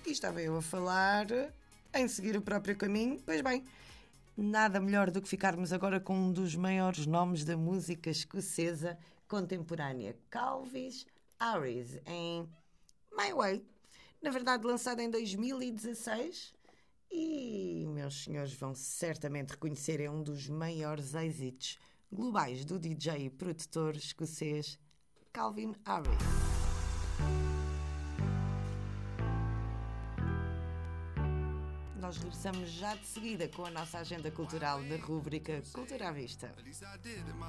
E estava eu a falar em seguir o próprio caminho. Pois bem, nada melhor do que ficarmos agora com um dos maiores nomes da música escocesa contemporânea, Calvin Harris, em My Way. Na verdade, lançado em 2016. E, meus senhores, vão certamente reconhecer, é um dos maiores êxitos globais do DJ e produtor escocês Calvin Harris. Nós regressamos já de seguida com a nossa agenda cultural da rúbrica Cultura à Vista.